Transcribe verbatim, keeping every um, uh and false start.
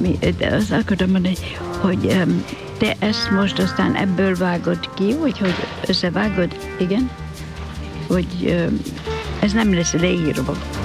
Mi, de azt akartam mondani, hogy um, te ezt most aztán ebből vágod ki, vagy hogy összevágod, igen? Hogy um, ez nem lesz leírva.